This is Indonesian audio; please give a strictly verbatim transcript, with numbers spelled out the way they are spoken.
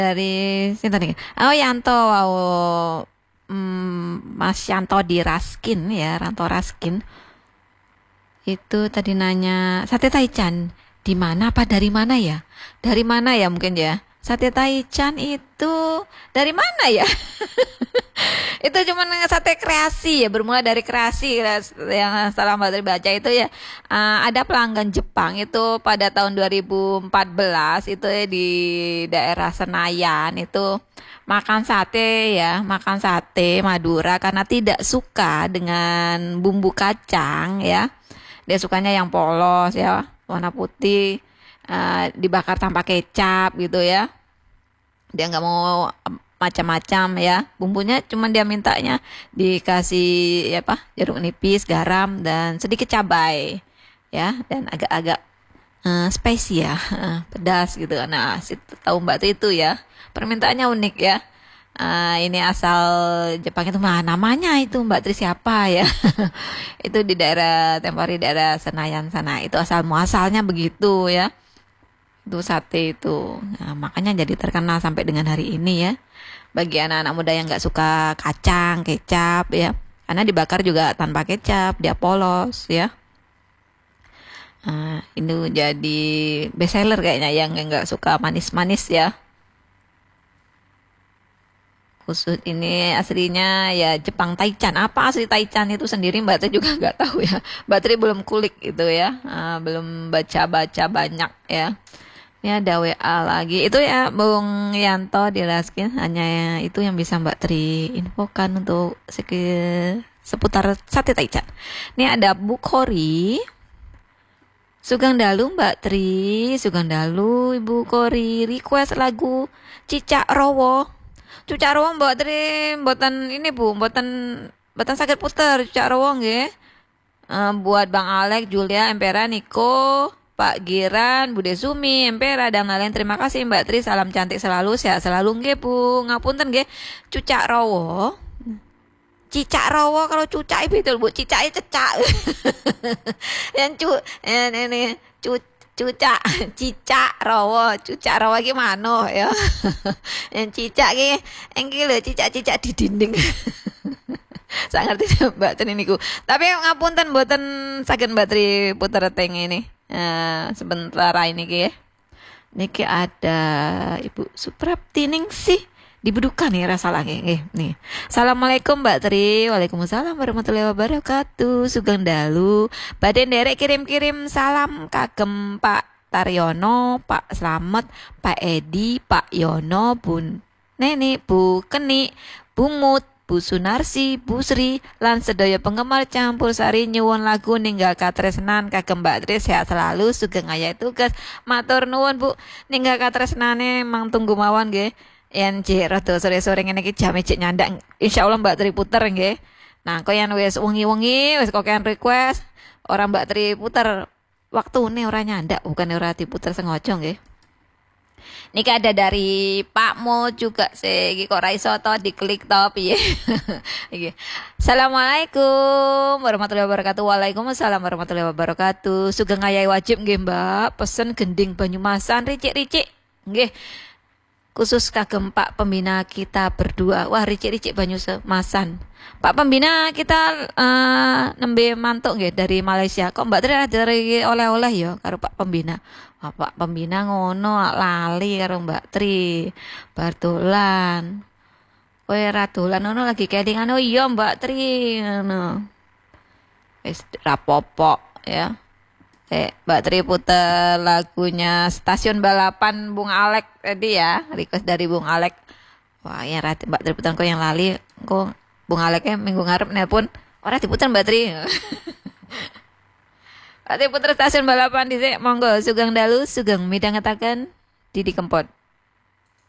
Dari sinten nih? Oh Yanto, wow. Hmm, Mas Yanto di Raskin ya, Ranto Raskin. Itu tadi nanya sate Taichan di mana apa dari mana ya? Dari mana ya mungkin ya? Sate Taichan itu dari mana ya? Itu cuma sate kreasi ya, bermula dari kreasi yang setelah Mbak Tri baca itu ya. eh, ada pelanggan Jepang itu pada tahun dua ribu empat belas itu ya, di daerah Senayan itu makan sate ya, makan sate Madura karena tidak suka dengan bumbu kacang ya. Dia sukanya yang polos ya, warna putih, eh, dibakar tanpa kecap gitu ya. Dia nggak mau macam-macam ya, bumbunya cuman dia mintanya dikasih ya apa, jeruk nipis, garam dan sedikit cabai ya, dan agak-agak eh, spicy ya, eh, pedas gitu. Nah, si tahu Mbak tuh itu ya, permintaannya unik ya. Eh, ini asal Jepang itu mah namanya itu Mbak Tri siapa ya. Itu di daerah Tempori, daerah Senayan sana, itu asal muasalnya begitu ya, itu sate itu. Nah, makanya jadi terkenal sampai dengan hari ini ya, bagi anak-anak muda yang nggak suka kacang kecap ya, karena dibakar juga tanpa kecap, dia polos ya. Nah, ini jadi best seller kayaknya yang nggak suka manis-manis ya. Khusus ini aslinya ya Jepang Taichan. Apa asli Taichan itu sendiri Mbak Tri juga nggak tahu ya. Mbak Tri belum kulik itu ya, Ah, belum baca-baca banyak ya. Ini ada W A lagi. Itu ya Bung Yanto di Raskin. Hanya itu yang bisa Mbak Tri infokan untuk seki- seputar sate Taichan. Ini ada Bu Kori. Sugeng Dalu Mbak Tri. Sugeng Dalu Ibu Kori. Request lagu Cicak Rowo. Cicak Rowo Mbak Tri. Mboten ini Bu. Mboten, mboten sakit puter. Cicak Rowo nggih. Eh, buat Bang Alek, Julia, Empera, Niko, Pak Giran, Bude Sumi, Empera, dan lain-lain. Terima kasih Mbak Tri, salam cantik selalu, sehat selalu nggih Bu. Ngapunten nggih, Cucak Rowo. Cicak Rowo, kalau cucak itu Bu, cicaknya cecak. Yang cu yang ini cu cucak, cicak Rowo, cucak Rowo gimana ya? Yang cicak ki, engki lho cicak-cicak di dinding. Saya ngerti Mbak Tri niku. Tapi ngapunten mboten saged Mbak Tri puter teng ini. Eh, sebentar ini ki ya. Niki ada Ibu Suprapti Ningsih dibudukan nih rasa lagi nggih nih. Assalamualaikum Mbak Tri. Waalaikumsalam warahmatullahi wabarakatuh. Sugeng Dalu. Badhe nderek kirim-kirim salam kagem Pak Taryono, Pak Slamet, Pak Edi, Pak Yono, Bun Neni, Bu Keni, Bu Mut, Bu Sunarsi, Bu Sri, lan sedaya penggemar campur sari nyuwun lagu ninggal katresnan kagem Mbak Tri, sehat selalu, sugeng ayahe tugas. Matur nuwun Bu, ninggal katresnane mang tunggu mawon nggih. Yen cek rada sore-sore ngene iki jam cek nyandak. Insyaallah Mbak Tri puter nggih. Nah, kok yang wis wengi-wengi wis kokean request, orang Mbak Tri puter waktune ora nyandak, bukan ora diputer sengaja nggih. Niki ada dari Pak Mo juga sih, kok ora iso to diklik to piye. Iki. Assalamualaikum warahmatullahi wabarakatuh. Waalaikumsalam warahmatullahi wabarakatuh. Sugeng ayahe wajib nggih Mbak, pesen gending Banyumasan ricik-ricik. Nggih. Khusus kagem Pak Pembina kita berdua. Wah, ricik-ricik Banyumasan. Pak Pembina kita uh, nembe mantuk nggih dari Malaysia. Kok Mbak Tri ada dari oleh-oleh ya karo Pak Pembina. Wah, Pak Pembina ngono lali karo Mbak Tri. Bar dolan. Kowe ra dolan ngono lagi kelingan. Oh iya Mbak Tri ngono. Wis rapopo ya. Eh, Mbak Tri puter lagunya Stasiun Balapan Bung Alek tadi ya, request dari Bung Alek. Wah, ya Mbak Tri puter kok yang lali, kok Bung Aleknya minggu ngarep nelpon, ora diputer Mbak Tri. Mbak Tri puter Stasiun Balapan dhisik, monggo Sugeng Dalu, Sugeng midhangetaken Didi Kempot.